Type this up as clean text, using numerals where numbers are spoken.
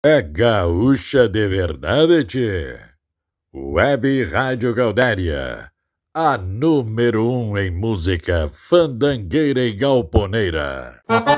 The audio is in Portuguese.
É gaúcha de verdade, tchê. Web Rádio Gaudéria, a número 1 em música fandangueira e galponeira.